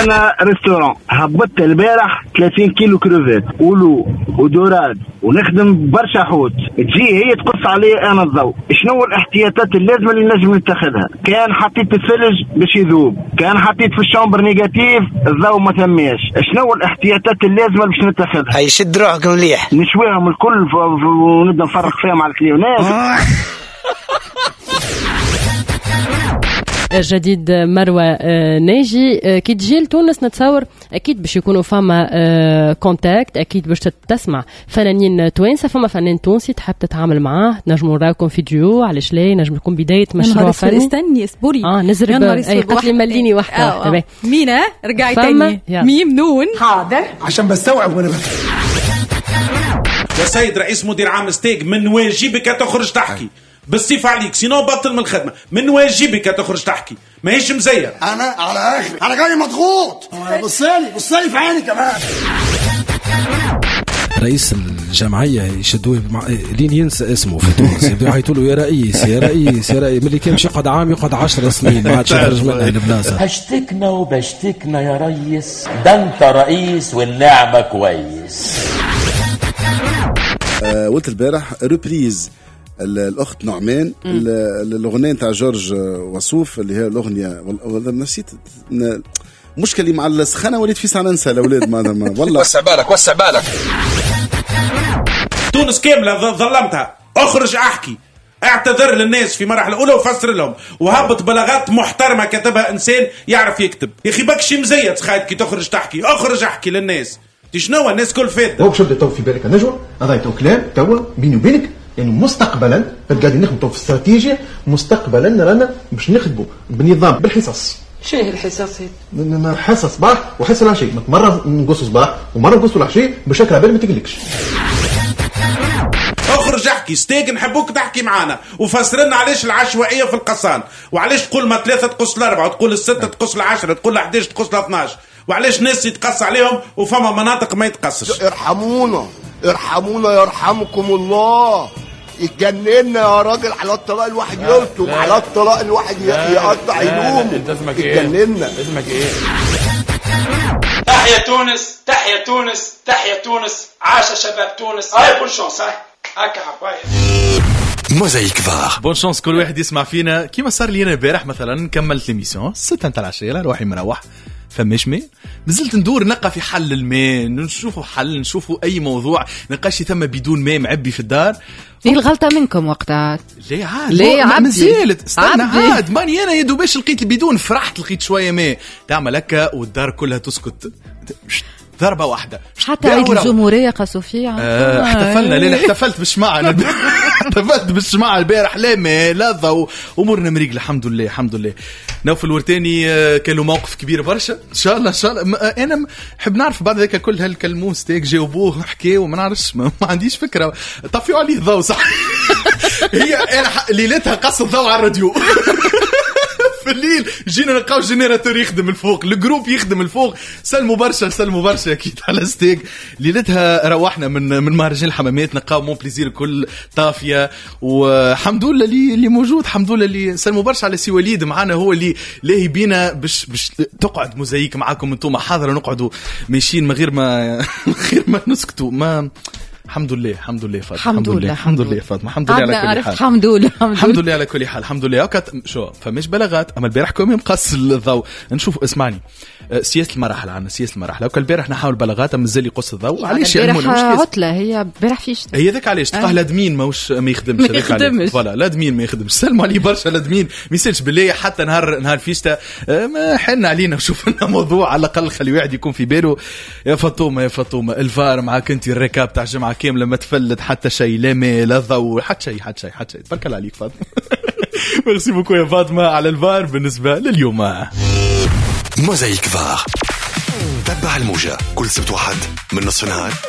انا ريستوران هبطت البارح 30 كيلو كروفات ولو ودوراد ونخدم برشا حوت، تجي هي تقص علي انا الضوء. شنو الاحتياطات اللازمه اللي نجم نتخذها؟ كان حطيت الثلج باش يذوب، كان حطيت في الشامبر نيجاتيف الضوء ما ثماش. شنو الاحتياطات اللازمه باش نتخذها؟ هاي شد روحك مليح، نشويهم الكل ونبدا نفرق فيهم على الكليونات. جديد مروة ناجي، كي تجي لتونس نتصور أكيد باش يكونوا فما كونتاكت، أكيد باش تسمع فنانين توانسة، فما فنان تونسي تحب تتعامل معاه، نجموا نراكم فيديو علاش لا، نجم يكون بداية مشروع فني. استني اصبري نزرب أي قتلي مليني واحدة مينا رجعي تاني ميم نون حاضر عشان بستوعب وانا يا سيد رئيس مدير عام ستيج، من واجبك تخرج تحكي بالصيف عليك، سينو بطل من الخدمة. من واجبك تخرج تحكي، ماهيش مزير. انا على اخري، انا جاي مضغوط. بصالي في عيني كمان. رئيس الجمعية يشدوه لين ينسى اسمه في تونس، يعيطوا له يا رئيس يا رئيس يا رئيس، ملي كان مش يقعد عام يقعد 10 سنين ما عادش يخرج منها البلاصة. هشتكنا وبشتكنا يا ريس، ده انت رئيس والنعمة كويس. قلت البارح ريبريز الأخت نعمان الأغنية نتاع جورج وسوف اللي هي الأغنية نسيت مشكلة مع السخانة، وليت في ساعة ننسى الأولاد ما والله. وسع بالك تونس كاملة ظلمتها، اخرج احكي، اعتذر للناس في مراحل الأولى وفسر لهم، وهبط بلاغات محترمة كتبها إنسان يعرف يكتب. يا أخي بكشي مزيت خايد كي تخرج تحكي، اخرج احكي للناس. شنو الناس كل فات هو شد تو في بالك نجوى هذا تو كلام توا بيني وبينك، يعني مستقبلا قاعدين نخدموا في استراتيجيه، مستقبلا رانا باش نخدموا بنظام بالحصص. شو هي الحصص هي؟ حصص صباح وحصه العشيه، مره نقص صباح ومره نقص العشيه بشكل عبال ما تقلقش. اخرج احكي ستيك، نحبوك تحكي معانا وفسرنا علاش العشوائيه في القصان، وعلاش تقول ما 3 تقص 4 وتقول 6 تقص 10 تقول 11 تقص 12، وعلاش ناس يتقص عليهم وفما مناطق ما يتقصش. ارحمونا يرحمكم الله. يتجننا يا راجل على الطلاق الواحد يلطم، على الطلاق الواحد يقطع يلومه. يتجننا. اسمك ايه؟ تحيا تونس، تحيا تونس، تحيا تونس، عاش شباب تونس. هاي بون شانس، هاكا عباية موزايك فار. بون شانس كل واحد يسمع فينا كيما صار لي انا البارح مثلا. كملت ليميسيون 6 نتاع العشيه روحي مروح فماش ماء، نزلت ندور نلقى في حل الماء، نشوفوا حل، نشوفوا اي موضوع، نلقاش ثم بدون ماء معبي في الدار. ايه الغلطه منكم وقتها؟ ليه عاد مازالت استنى عاد ماني انا يدو باش لقيت البدون، فرحت لقيت شويه ماء، تعمل هكا والدار كلها تسكت ضربه واحده. حتى عيد الجمهوريه قاسوا فيه. احتفلنا ليه احتفلت بالشمعة احتفلت بالشمعة البارح، لا ماء لا ضوء، امورنا مريقله الحمد لله الحمد لله. نوف الورتاني كان له موقف كبير برشا، ان شاء الله انا نحب نعرف بعد ذلك كل هالكلموس تاك جاوبوه حكاوا وما نعرفش ما عنديش فكره، طفيوا عليه ضوء صح. هي انا ليلتها قص الضوء على الراديو في الليل، جينا نلقاو جينيراتور يخدم الفوق، الجروب يخدم الفوق، سلموا برشا اكيد على ستيك. ليلتها روحنا من مهرجان الحمامات، نلقاو مون بليزير كل طافيه، والحمد لله اللي موجود، الحمد لله اللي سلموا برشا على سي وليد معنا، هو اللي لاهي بينا باش تقعد موزايك معاكم انتم حاضر، نقعدوا ماشيين من غير ما نسكتوا. ما الحمد لله فاطمه، الحمد لله فاطمه، الحمد لله على كل حال، الحمد لله على كل حال، الحمد لله. شو فمش بلاغات، اما البارح كوم مقص الضوء. نشوف اسمعني سياسه المراحل عندنا، سياسه المراحل وكل البارح نحاول بلاغات مازال يقص الضوء. علاش البارح عطله؟ هي البارح فيش هي ذاك علاش تلقاه لادمين ما يخدمش، هذاك علاش فوالا لادمين ما يخدمش. سلموا عليه برشا لادمين ما يسالش بالله حتى نهار فيشتا ما حن علينا. شوف لنا موضوع على الاقل خلي واحد يكون في باله. يا فاطمه الفار معاك انت، الركاب تاع الجمعه كامله ما تفلت حتى شيء، لا ماء لا ضوء، حتى شيء تبارك الله عليك فاطمه. ميرسي بوكو يا فاطمه على الفار بالنسبه لليوم. موزايك فار، تبع الموجة كل سبت واحد من نصف النهار